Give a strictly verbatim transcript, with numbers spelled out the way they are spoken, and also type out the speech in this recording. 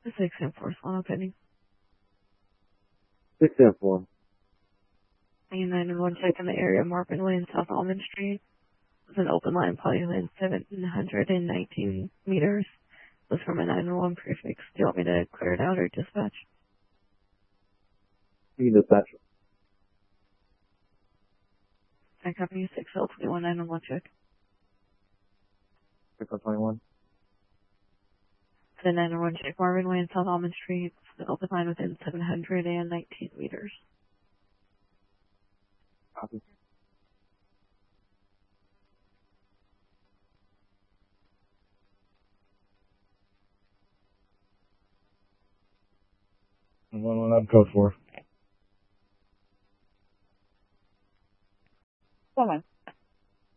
six and four, Solano pending. six and four. And nine one one check in the area of Marvin Lane, South Almond Street. It's an open line, potty lane seven hundred nineteen meters. It was from a nine one one prefix. Do you want me to clear it out or dispatch? You can dispatch. I copy you six L twenty-one nine one one check. six L twenty-one. The nine one one check, Marvin Lane, South Almond Street. It's an open line within seven hundred nineteen meters. Copy. one one up code four. One one.